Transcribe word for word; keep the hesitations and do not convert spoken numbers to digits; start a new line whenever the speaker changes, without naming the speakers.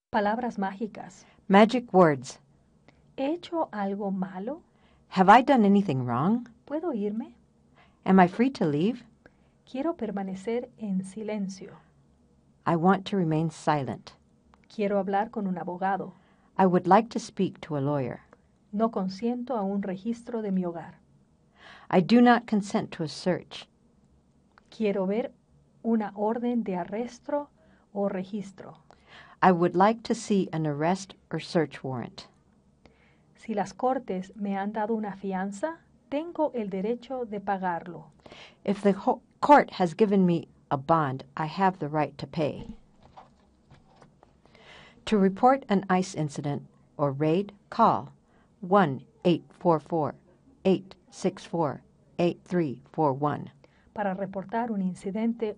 Palabras mágicas.
Magic words.
¿He hecho algo malo?
Have I done anything wrong?
¿Puedo irme?
Am I free to leave?
Quiero permanecer en silencio.
I want to remain silent.
Quiero hablar con un abogado.
I would like to speak to a lawyer.
No consiento a un registro de mi hogar.
I do not consent to a search.
Quiero ver una orden de arresto o registro.
I would like to see an arrest or search warrant.
Si las cortes me han dado una fianza, tengo el derecho de pagarlo.
If the ho- court has given me a bond, I have the right to pay. To report an ICE incident or raid, call one eight four four, eight six four, eight three four one.
Para reportar un incidente